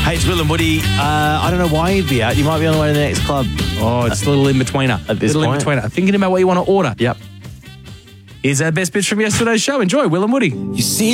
Hey, it's Will and Woody. I don't know why you'd be out. You might be on the way to the next club. Oh, it's a little in-betweener. At this point. In-betweener. Thinking about what you want to order. Yep. Here's our best bits from yesterday's show. Enjoy, Will and Woody. You see